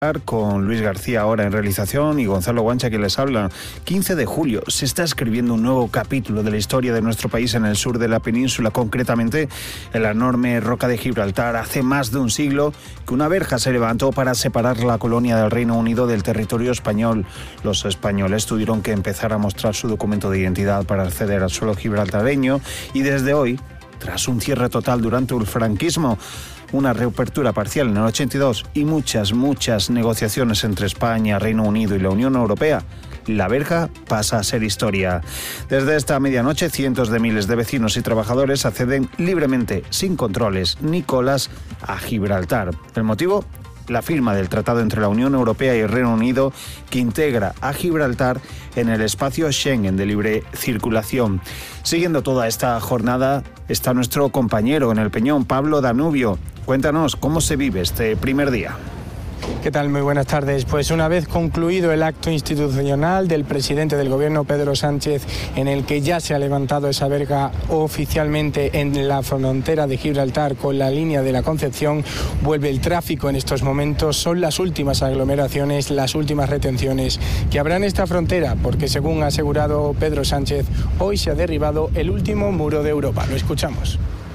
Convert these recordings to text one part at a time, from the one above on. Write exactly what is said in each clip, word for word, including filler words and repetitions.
Con Luis García ahora en realización y Gonzalo Guancha que les habla. quince de julio se está escribiendo un nuevo capítulo de la historia de nuestro país en el sur de la península, concretamente en la enorme roca de Gibraltar. Hace más de un siglo que una verja se levantó para separar la colonia del Reino Unido del territorio español. Los españoles tuvieron que empezar a mostrar su documento de identidad para acceder al suelo gibraltareño y desde hoy, tras un cierre total durante el franquismo, una reapertura parcial en el ochenta y dos y muchas, muchas negociaciones entre España, Reino Unido y la Unión Europea, la verja pasa a ser historia. Desde esta medianoche, cientos de miles de vecinos y trabajadores acceden libremente, sin controles ni colas, a Gibraltar. ¿El motivo? La firma del Tratado entre la Unión Europea y el Reino Unido que integra a Gibraltar en el espacio Schengen de libre circulación. Siguiendo toda esta jornada está nuestro compañero en el Peñón, Pablo Danubio. Cuéntanos cómo se vive este primer día. ¿Qué tal? Muy buenas tardes. Pues una vez concluido el acto institucional del presidente del gobierno, Pedro Sánchez, en el que ya se ha levantado esa verja oficialmente en la frontera de Gibraltar con la línea de la Concepción, vuelve el tráfico en estos momentos. Son las últimas aglomeraciones, las últimas retenciones que habrá en esta frontera, porque según ha asegurado Pedro Sánchez, hoy se ha derribado el último muro de Europa. Lo escuchamos.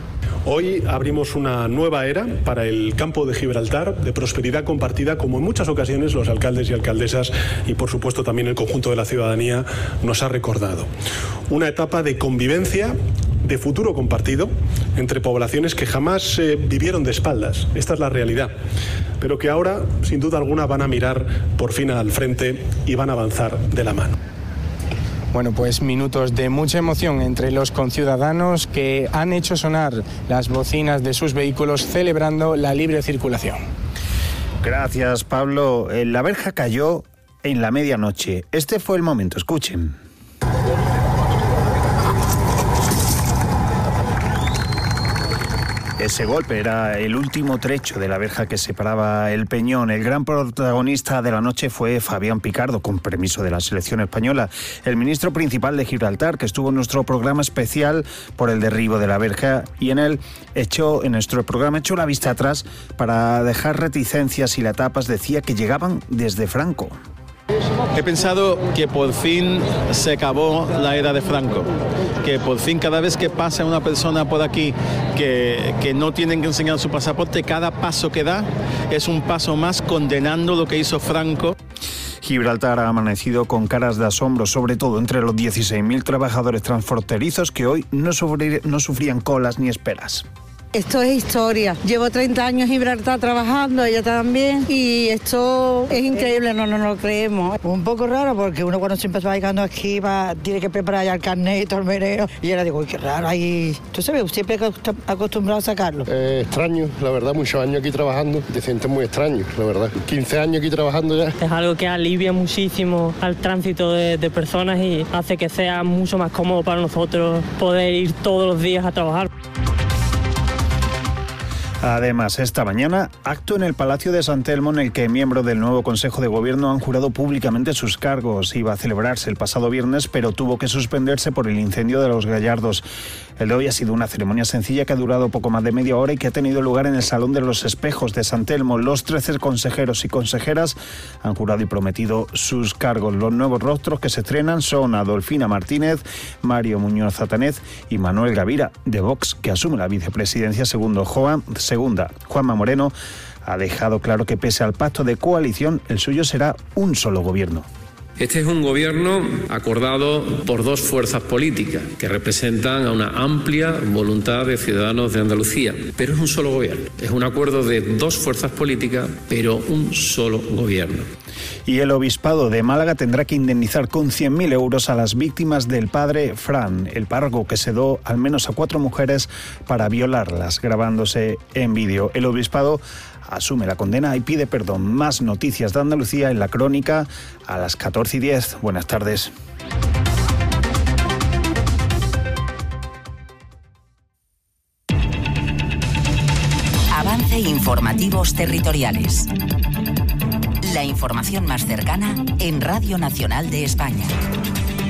Hoy abrimos una nueva era para el campo de Gibraltar, de prosperidad compartida, como en muchas ocasiones los alcaldes y alcaldesas y por supuesto también el conjunto de la ciudadanía nos ha recordado. Una etapa de convivencia, de futuro compartido entre poblaciones que jamás eh, vivieron de espaldas. Esta es la realidad, pero que ahora sin duda alguna van a mirar por fin al frente y van a avanzar de la mano. Bueno, pues minutos de mucha emoción entre los conciudadanos que han hecho sonar las bocinas de sus vehículos celebrando la libre circulación. Gracias, Pablo. La verja cayó en la medianoche. Este fue el momento, escuchen. Ese golpe era el último trecho de la verja que separaba el Peñón. El gran protagonista de la noche fue Fabián Picardo, con permiso de la selección española, el ministro principal de Gibraltar, que estuvo en nuestro programa especial por el derribo de la verja, y en él echó, en nuestro programa echó la vista atrás para dejar reticencias y la tapas decía que llegaban desde Franco. He pensado que por fin se acabó la era de Franco, que por fin cada vez que pasa una persona por aquí que, que no tienen que enseñar su pasaporte, cada paso que da es un paso más condenando lo que hizo Franco. Gibraltar ha amanecido con caras de asombro, sobre todo entre los dieciséis mil trabajadores transfronterizos que hoy no, sufrir, no sufrían colas ni esperas. Esto es historia. Llevo treinta años en Gibraltar trabajando, ella también, y esto es increíble, no, no, no lo creemos. Un poco raro porque uno cuando siempre va llegando aquí va, tiene que preparar ya el carnet y todo el meneo, y ahora digo, uy, qué raro, ahí... ¿Tú sabes? Siempre acostumbrado a sacarlo. Eh, extraño, la verdad, muchos años aquí trabajando, te sientes muy extraño, la verdad. quince años aquí trabajando ya. Es algo que alivia muchísimo al tránsito de, de personas y hace que sea mucho más cómodo para nosotros poder ir todos los días a trabajar. Además, esta mañana, acto en el Palacio de San Telmo en el que miembros del nuevo Consejo de Gobierno han jurado públicamente sus cargos. Iba a celebrarse el pasado viernes, pero tuvo que suspenderse por el incendio de los Gallardos. El de hoy ha sido una ceremonia sencilla que ha durado poco más de media hora y que ha tenido lugar en el Salón de los Espejos de San Telmo. Los trece consejeros y consejeras han jurado y prometido sus cargos. Los nuevos rostros que se estrenan son Adolfina Martínez, Mario Muñoz Zatanez y Manuel Gavira, de Vox, que asume la vicepresidencia segundo Juan, segunda. Juanma Moreno ha dejado claro que pese al pacto de coalición, el suyo será un solo gobierno. Este es un gobierno acordado por dos fuerzas políticas que representan a una amplia voluntad de ciudadanos de Andalucía, pero es un solo gobierno. Es un acuerdo de dos fuerzas políticas, pero un solo gobierno. Y el Obispado de Málaga tendrá que indemnizar con cien mil euros a las víctimas del padre Fran, el párroco que sedó al menos a cuatro mujeres para violarlas, grabándose en vídeo. El Obispado asume la condena y pide perdón. Más noticias de Andalucía en la crónica a las catorce y diez. Buenas tardes. Avance Informativos Territoriales. La información más cercana en Radio Nacional de España.